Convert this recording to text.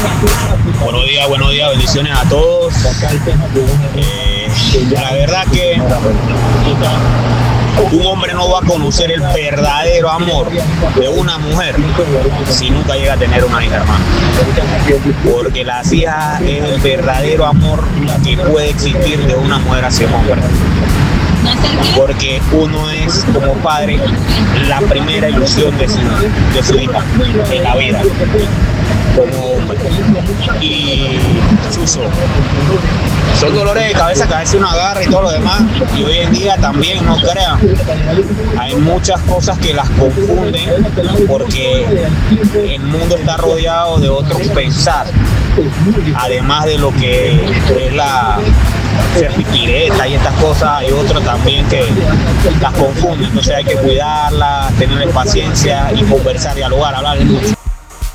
Buenos días, bendiciones a todos. La verdad que un hombre no va a conocer el verdadero amor de una mujer si nunca llega a tener una hija, hermano. Porque las hijas es el verdadero amor que puede existir de una mujer hacia un hombre. Porque uno es, como padre, la primera ilusión de su hija en la vida, como hombre. Y Chuzo, son dolores de cabeza que a veces uno agarra y todo lo demás, y hoy en día también, no crean, hay muchas cosas que las confunden porque el mundo está rodeado de otros pensar, además de lo que es la fertilidad y estas cosas, hay otros también que las confunden. Entonces hay que cuidarlas, tenerles paciencia y conversar, dialogar, hablar mucho.